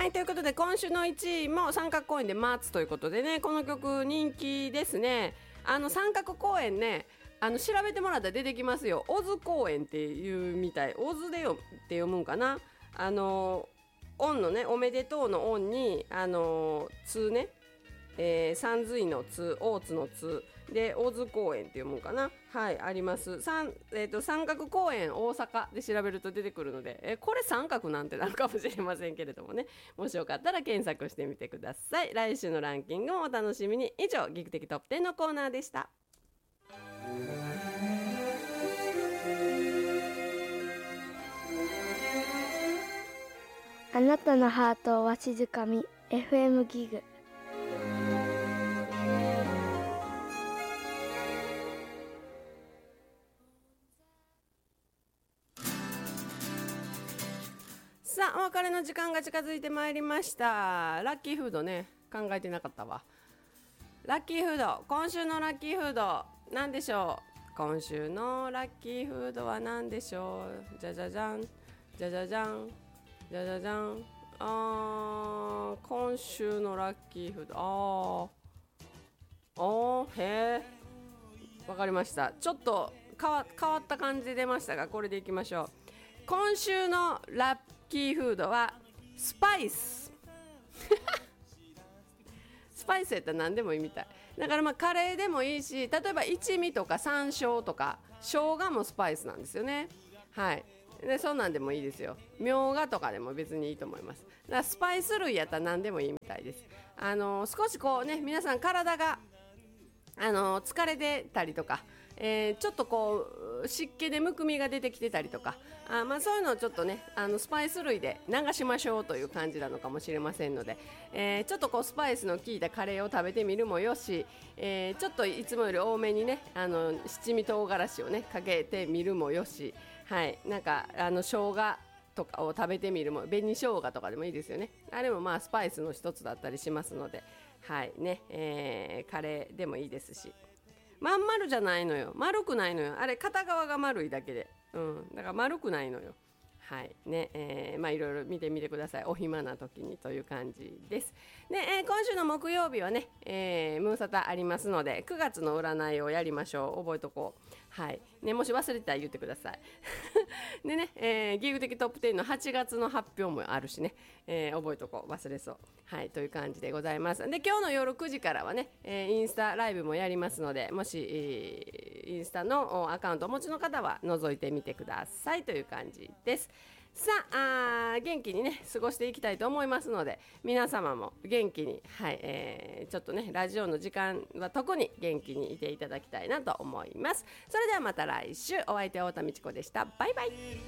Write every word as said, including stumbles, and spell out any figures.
はいということで今週のいちいも三角公園で待つということでね、この曲人気ですね。あの三角公園ね、あの調べてもらったら出てきますよ。オズ公園っていうみたい。オズでよって読むんかな。あのオンのね、おめでとうのオンにあのつね、えー、三髄のつ、大津のつで大津公園って読むんかな。はい、あります。三、えーと、三角公園大阪で調べると出てくるので、えー、これ三角なんてなるかもしれませんけれどもね、もしよかったら検索してみてください。来週のランキングもお楽しみに。以上、ギク的トップテンのコーナーでした。 あなたのハートをわしづかみ エフエム ギグ。 さあ、お別れの時間が近づいてまいりました。ラッキーフードね、考えてなかったわ。ラッキーフード、今週のラッキーフード何でしょう。今週のラッキーフードは何でしょう。じゃじゃじゃん、じゃじゃじゃん、じゃじゃじゃん。あー、今週のラッキーフード、あーおー、へー、わかりました。ちょっと変わ、変わった感じで出ましたが、これでいきましょう。今週のラッキーフードはスパイススパイスやったら何でもいいみたいだから、まあカレーでもいいし、例えば一味とか山椒とか生姜もスパイスなんですよね。はい、でそんなんでもいいですよ。みょうがとかでも別にいいと思います。だからスパイス類やったら何でもいいみたいです。あのー、少しこうね、皆さん体があの疲れてたりとか、えー、ちょっとこう湿気でむくみが出てきてたりとか、あ、まあ、そういうのをちょっとね、あのスパイス類で流しましょうという感じなのかもしれませんので、えー、ちょっとこうスパイスの効いたカレーを食べてみるもよし、えー、ちょっといつもより多めにね、あの七味唐辛子をねかけてみるもよし、はい、なんかあの生姜とかを食べてみるも、紅生姜とかでもいいですよね。あれもまあスパイスの一つだったりしますので、はいね、えー、カレーでもいいですし、まん丸じゃないのよ、丸くないのよ、あれ片側が丸いだけで、うん、だから丸くないのよ。はいね、えー、まあいろいろ見てみてください。お暇な時にという感じです。で、えー、今週の木曜日はね、えー、ムーサタありますので、くがつの占いをやりましょう。覚えとこう。はいね、もし忘れたら言ってください。でね、えー、ギグ的トップテンのはちがつの発表もあるしね、えー、覚えとこう、忘れそう。はいという感じでございます。で、今日の夜くじからはね、えー、インスタライブもやりますので、もし、えー、インスタのアカウントお持ちの方は覗いてみてくださいという感じです。さあ、あ元気にね過ごしていきたいと思いますので、皆様も元気に、はいえー、ちょっとねラジオの時間は特に元気にいていただきたいなと思います。それではまた来週。お相手は太田美智子でした。バイバイ。